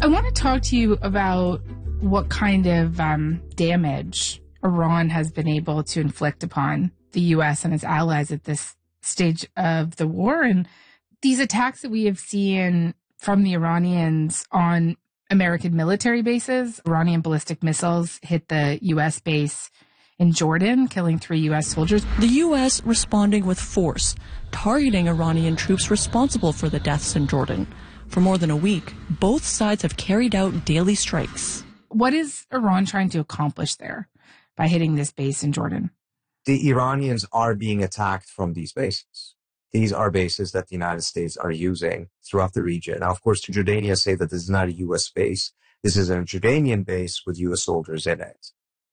I want to talk to you about what kind of damage Iran has been able to inflict upon the U.S. and its allies at this stage of the war. And these attacks that we have seen from the Iranians on American military bases. Iranian ballistic missiles hit the U.S. base in Jordan, killing 3 U.S. soldiers. The U.S. responding with force, targeting Iranian troops responsible for the deaths in Jordan. For more than a week, both sides have carried out daily strikes. What is Iran trying to accomplish there by hitting this base in Jordan? The Iranians are being attacked from these bases. These are bases that the United States are using throughout the region. Now, of course, the Jordanians say that this is not a U.S. base. This is a Jordanian base with U.S. soldiers in it.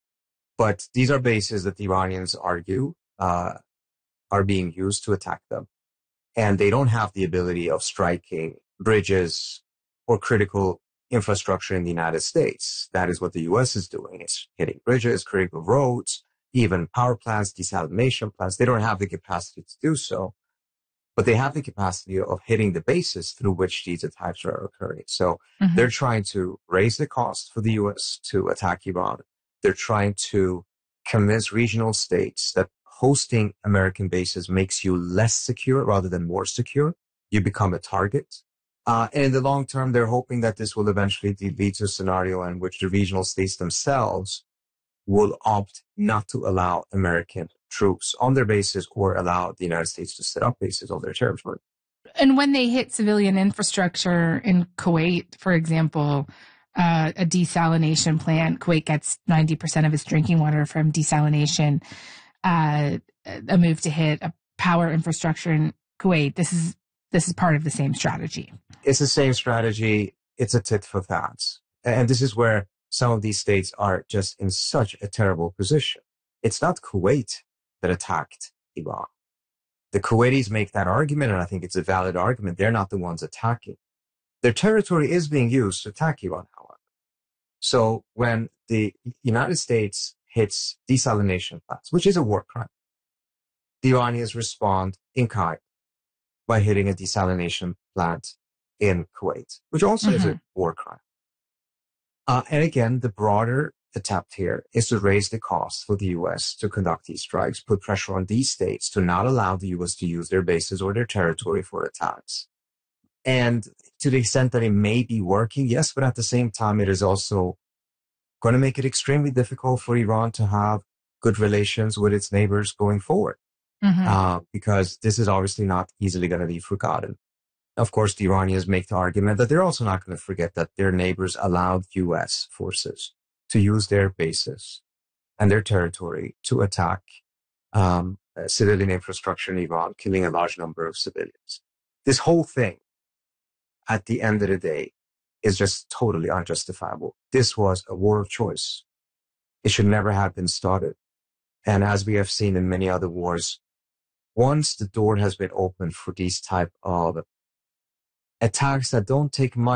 But these are bases that the Iranians argue are being used to attack them. And they don't have the ability of striking bridges or critical infrastructure in the United States. That is what the U.S. is doing. It's hitting bridges, critical roads, even power plants, desalination plants. They don't have the capacity to do so, but they have the capacity of hitting the bases through which these attacks are occurring. So they're trying to raise the cost for the U.S. to attack Iran. They're trying to convince regional states that hosting American bases makes you less secure rather than more secure. You become a target. And in the long term, they're hoping that this will eventually lead to a scenario in which the regional states themselves will opt not to allow American troops on their bases or allow the United States to set up bases on their territory. And when they hit civilian infrastructure in Kuwait, for example, a desalination plant, Kuwait gets 90% of its drinking water from desalination, a move to hit a power infrastructure in Kuwait. This is part of the same strategy. It's the same strategy. It's a tit for tat. And this is where some of these states are just in such a terrible position. It's not Kuwait that attacked Iran. The Kuwaitis make that argument, and I think it's a valid argument. They're not the ones attacking. Their territory is being used to attack Iran, however. So when the United States hits desalination plants, which is a war crime, the Iranians respond in kind by hitting a desalination plant in Kuwait, which also is a war crime. And again, the broader attempt here is to raise the cost for the U.S. to conduct these strikes, put pressure on these states to not allow the U.S. to use their bases or their territory for attacks. And to the extent that it may be working, yes, but at the same time, it is also going to make it extremely difficult for Iran to have good relations with its neighbors going forward. Because this is obviously not easily going to be forgotten. Of course, the Iranians make the argument that they're also not going to forget that their neighbors allowed U.S. forces to use their bases and their territory to attack civilian infrastructure in Iran, killing a large number of civilians. This whole thing, at the end of the day, is just totally unjustifiable. This was a war of choice. It should never have been started. And as we have seen in many other wars, once the door has been opened for these type of attacks that don't take much